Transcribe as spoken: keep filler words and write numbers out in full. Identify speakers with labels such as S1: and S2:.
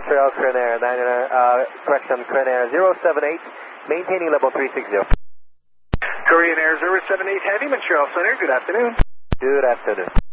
S1: Montreal Korean Air, nine, uh, correction, Korean Air zero seven eight, maintaining level three sixty.
S2: Korean Air zero seven eight Heavy, Montreal Center, good afternoon.
S1: Good afternoon.